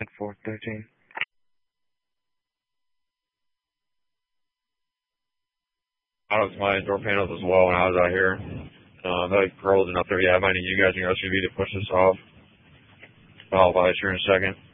413. I was my door panels as well when I was out here. Like frozen up there. Yeah, I might need you guys in your SUV to push this off. I'll invite you in a second.